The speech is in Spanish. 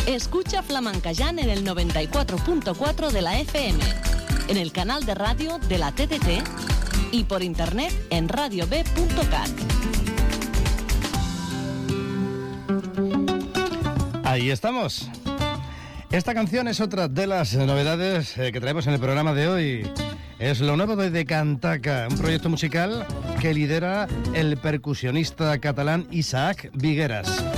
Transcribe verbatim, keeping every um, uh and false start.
Escucha Flamencayán en el noventa y cuatro punto cuatro de la F M, en el canal de radio de la T D T y por internet en radio b punto cat. Ahí estamos. Esta canción es otra de las novedades eh, que traemos en el programa de hoy. Es lo nuevo de Decantaca, un proyecto musical que lidera el percusionista catalán Isaac Vigueras.